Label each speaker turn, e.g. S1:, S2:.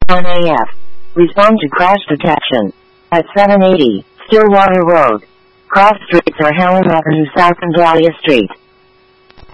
S1: NAF. Respond to crash detection. At 780 Stillwater Road. Cross streets are Helen Avenue South and Dahlia Street.